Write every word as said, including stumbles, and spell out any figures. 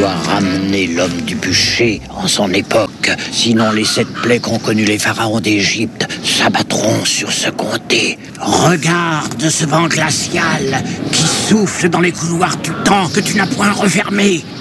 doit ramener l'homme du bûcher en son époque. Sinon, les sept plaies qu'ont connues les pharaons d'Égypte s'abattront sur ce comté. Regarde ce vent glacial qui souffle dans les couloirs du temps que tu n'as point refermé.